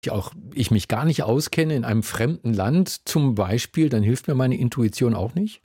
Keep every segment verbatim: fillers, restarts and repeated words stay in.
auch ich mich gar nicht auskenne in einem fremden Land zum Beispiel, dann hilft mir meine Intuition auch nicht?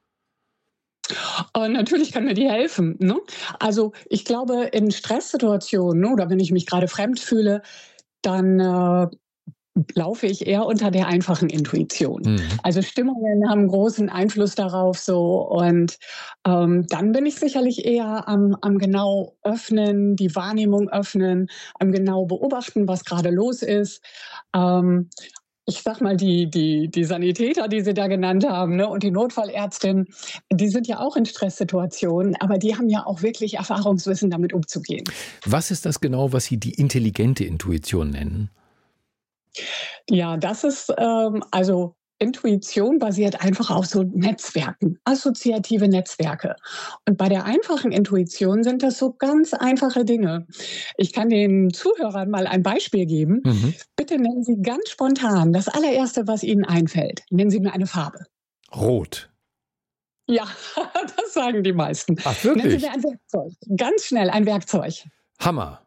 Äh, natürlich kann mir die helfen, ne? Also, ich glaube, in Stresssituationen, ne, oder wenn ich mich gerade fremd fühle, dann, äh, laufe ich eher unter der einfachen Intuition. Mhm. Also, Stimmungen haben großen Einfluss darauf so und, ähm, dann bin ich sicherlich eher am am genau öffnen, die Wahrnehmung öffnen, am genau beobachten, was grade los ist. Ähm, ich sage mal, die die die Sanitäter, die Sie da genannt haben, ne, und die Notfallärztin, die sind ja auch in Stresssituationen, aber die haben ja auch wirklich Erfahrungswissen, damit umzugehen. Was ist das genau, was Sie die intelligente Intuition nennen? Ja, das ist, ähm also, Intuition basiert einfach auf so Netzwerken, assoziative Netzwerke. Und bei der einfachen Intuition sind das so ganz einfache Dinge. Ich kann den Zuhörern mal ein Beispiel geben. Mhm. Bitte nennen Sie ganz spontan das Allererste, was Ihnen einfällt. Nennen Sie mir eine Farbe. Rot. Ja, das sagen die meisten. Ach, Nennen Sie mir wirklich? ein Werkzeug. Ganz schnell ein Werkzeug. Hammer.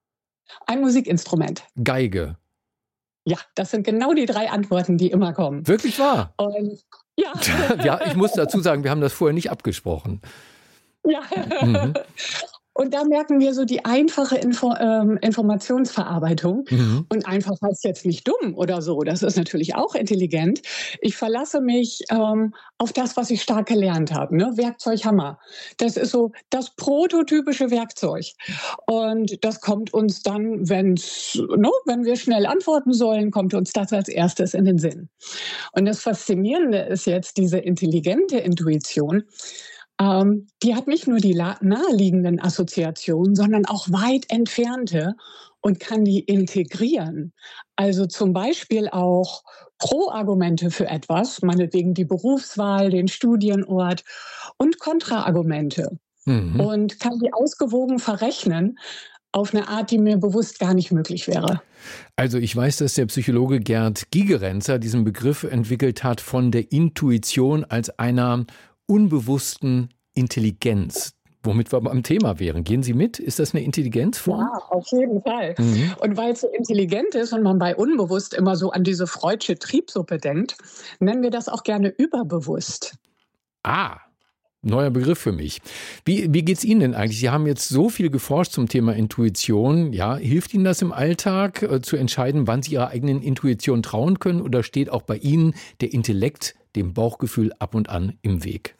Ein Musikinstrument. Geige. Ja, das sind genau die drei Antworten, die immer kommen. Wirklich wahr? Und ja. Ja, ich muss dazu sagen, wir haben das vorher nicht abgesprochen. Ja. Mhm. Und da merken wir so die einfache Info ähm, Informationsverarbeitung. Mhm. Und einfach heißt jetzt nicht dumm oder so, das ist natürlich auch intelligent. Ich verlasse mich, ähm, auf das, was ich stark gelernt habe, ne? Werkzeug Hammer. Das ist so das prototypische Werkzeug. Und das kommt uns dann, wenn's ne, wenn wir schnell antworten sollen, kommt uns das als Erstes in den Sinn. Und das Faszinierende ist jetzt diese intelligente Intuition, ähm, die hat nicht nur die la naheliegenden Assoziationen, sondern auch weit entfernte und kann die integrieren. Also, zum Beispiel auch Pro-Argumente für etwas, meinetwegen die Berufswahl, den Studienort und Kontraargumente Mhm. und kann die ausgewogen verrechnen auf 'ne Art, die mir bewusst gar nicht möglich wäre. Also, ich weiß, dass der Psychologe Gerd Gigerenzer diesen Begriff entwickelt hat von der Intuition als einer unbewussten Intelligenz, womit wir beim Thema wären. Gehen Sie mit? Ist das 'ne Intelligenzform? Ja, auf jeden Fall. Mhm. Und weil's so intelligent ist und man bei unbewusst immer so an diese Freudsche Triebsuppe denkt, nennen wir das auch gerne überbewusst. Ah, neuer Begriff für mich. Wie wie geht's Ihnen denn eigentlich? Sie haben jetzt so viel geforscht zum Thema Intuition. Ja, hilft Ihnen das im Alltag, äh, zu entscheiden, wann Sie Ihrer eigenen Intuition trauen können, oder steht auch bei Ihnen der Intellekt dem Bauchgefühl ab und an im Weg?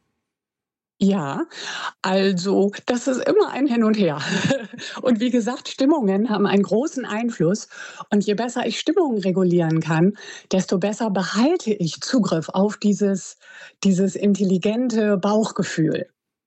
Ja, also, das ist immer ein Hin und Her. Und wie gesagt, Stimmungen haben einen großen Einfluss. Und je besser ich Stimmungen regulieren kann, desto besser behalte ich Zugriff auf dieses dieses intelligente Bauchgefühl.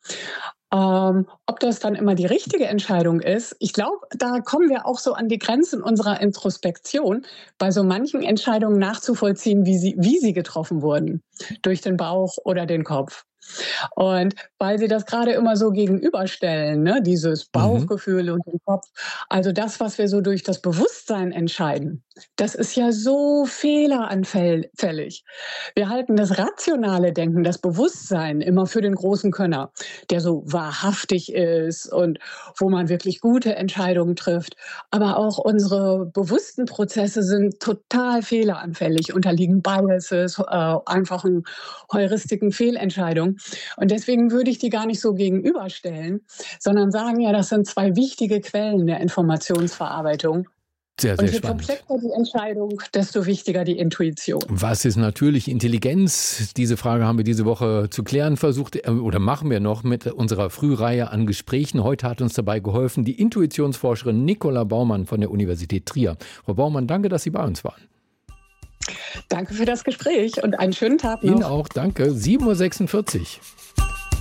Ähm, ob das dann immer die richtige Entscheidung ist, ich glaube, da kommen wir auch so an die Grenzen unserer Introspektion, bei so manchen Entscheidungen nachzuvollziehen, wie sie wie sie getroffen wurden, durch den Bauch oder den Kopf. Und weil Sie das grade immer so gegenüberstellen, ne, dieses Mhm. Bauchgefühl und den Kopf. Also, das, was wir so durch das Bewusstsein entscheiden, das ist ja so fehleranfäll fällig. Wir halten das rationale Denken, das Bewusstsein immer für den großen Könner, der so wahrhaftig ist und wo man wirklich gute Entscheidungen trifft. Aber auch unsere bewussten Prozesse sind total fehleranfällig, unterliegen Biases, äh, einfachen Heuristiken, Fehlentscheidungen. Und deswegen würde ich die gar nicht so gegenüberstellen, sondern sagen: „Ja, das sind zwei wichtige Quellen der Informationsverarbeitung.“ Sehr, Und sehr je spannend. komplexer die Entscheidung, desto wichtiger die Intuition. Was ist natürliche Intelligenz? Diese Frage haben wir diese Woche zu klären versucht, äh, oder machen wir noch mit unserer Frühreihe an Gesprächen. Heute hat uns dabei geholfen die Intuitionsforscherin Nicola Baumann von der Universität Trier. Frau Baumann, danke, dass Sie bei uns waren. Danke für das Gespräch und einen schönen Tag Ihnen noch. auch, danke. sieben Uhr sechsundvierzig.